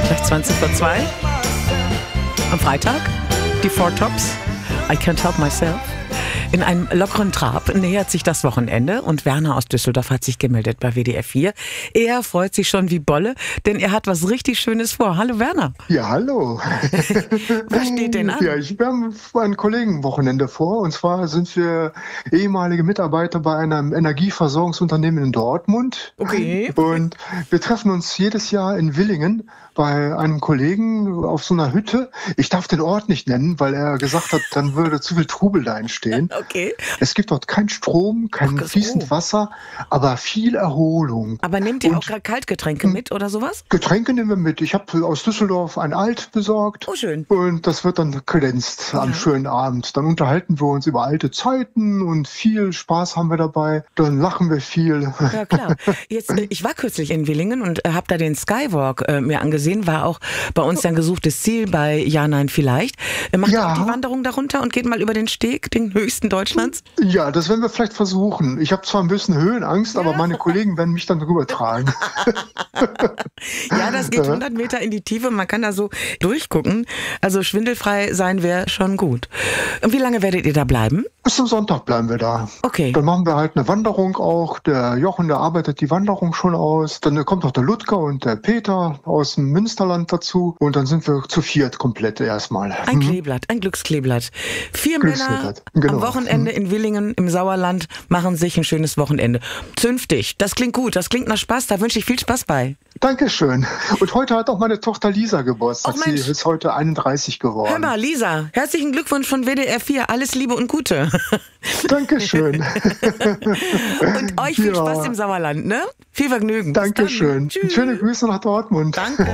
Gleich 20:02. Am Freitag die Four Tops. I Can't Help Myself. In einem lockeren Trab nähert sich das Wochenende und Werner aus Düsseldorf hat sich gemeldet bei WDR 4. Er freut sich schon wie Bolle, denn er hat was richtig Schönes vor. Hallo Werner. Ja, hallo. Was steht denn an? Ja, wir haben ein Kollegenwochenende vor. Und zwar sind wir ehemalige Mitarbeiter bei einem Energieversorgungsunternehmen in Dortmund. Okay. Und wir treffen uns jedes Jahr in Willingen bei einem Kollegen auf so einer Hütte. Ich darf den Ort nicht nennen, weil er gesagt hat, dann würde zu viel Trubel da entstehen. Okay. Es gibt dort keinen Strom, kein fließend Wasser, aber viel Erholung. Aber nehmt ihr auch Kaltgetränke mit oder sowas? Getränke nehmen wir mit. Ich habe aus Düsseldorf ein Alt besorgt. Oh, schön. Und das wird dann kredenzt am schönen Abend. Dann unterhalten wir uns über alte Zeiten und viel Spaß haben wir dabei. Dann lachen wir viel. Ja, klar. Jetzt, ich war kürzlich in Willingen und habe da den Skywalk mir angesehen. War auch bei uns ein gesuchtes Ziel bei Ja, Nein, Vielleicht. Macht ihr auch die Wanderung darunter und geht mal über den Steg, den höchsten Deutschlands? Ja, das werden wir vielleicht versuchen. Ich habe zwar ein bisschen Höhenangst, aber meine Kollegen werden mich dann drüber tragen. Ja, das geht 100 Meter in die Tiefe. Man kann da so durchgucken. Also schwindelfrei sein wäre schon gut. Und wie lange werdet ihr da bleiben? Bis zum Sonntag bleiben wir da. Okay. Dann machen wir halt eine Wanderung auch. Der Jochen, der arbeitet die Wanderung schon aus. Dann kommt noch der Ludger und der Peter aus dem Münsterland dazu. Und dann sind wir zu viert komplett erstmal. Ein Kleeblatt, ein Glückskleeblatt. 4 Männer am Wochenende in Willingen im Sauerland machen sich ein schönes Wochenende. Zünftig, das klingt gut, das klingt nach Spaß, da wünsche ich viel Spaß bei. Dankeschön. Und heute hat auch meine Tochter Lisa Geburtstag. Sie ist heute 31 geworden. Hör mal, Lisa, herzlichen Glückwunsch von WDR 4. Alles Liebe und Gute. Dankeschön. Und euch viel Spaß im Sauerland, ne? Viel Vergnügen. Dankeschön. Schöne Grüße nach Dortmund. Danke.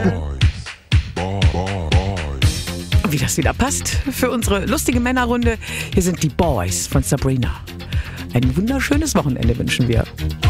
Wie das wieder passt für unsere lustige Männerrunde. Hier sind die Boys von Sabrina. Ein wunderschönes Wochenende wünschen wir.